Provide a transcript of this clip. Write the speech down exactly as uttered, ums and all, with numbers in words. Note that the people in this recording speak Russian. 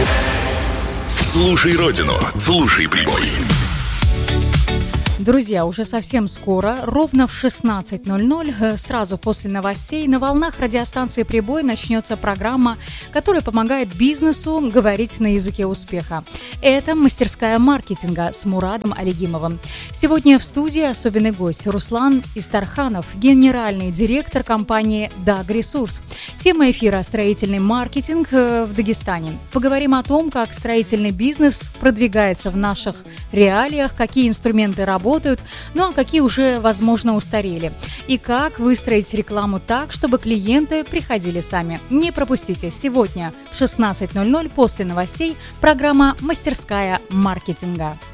Слушай Родину, слушай прибой. Друзья, уже совсем скоро, ровно в шестнадцать ноль ноль, сразу после новостей, на волнах радиостанции «Прибой» начнется программа, которая помогает бизнесу говорить на языке успеха. Это «Мастерская маркетинга» с Мурадом Алигимовым. Сегодня в студии особенный гость Руслан Истарханов, генеральный директор компании «Дагресурс». Тема эфира «Строительный маркетинг в Дагестане». Поговорим о том, как строительный бизнес продвигается в наших реалиях, какие инструменты работают, ну а какие уже, возможно, устарели. И как выстроить рекламу так, чтобы клиенты приходили сами. Не пропустите, сегодня в шестнадцать ноль ноль после новостей программа «Мастерская маркетинга».